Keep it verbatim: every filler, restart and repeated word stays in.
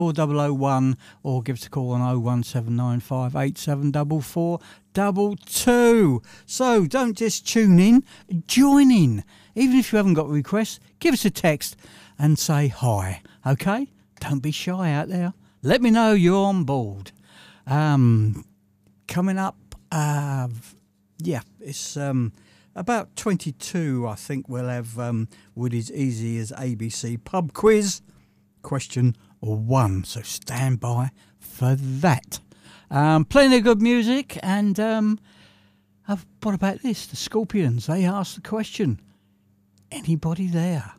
four oh oh one or give us a call on oh one seven nine five eight seven four four two two. So don't just tune in, join in. Even if you haven't got a request, give us a text and say hi, okay? Don't be shy out there. Let me know you're on board. Um, coming up, uh, yeah, it's um, about twenty-two, I think we'll have um, Woody's Easy as A B C pub quiz, question one. So stand by for that. Um, plenty of good music, and um, uh, what about this? The Scorpions, they asked the question, anybody there?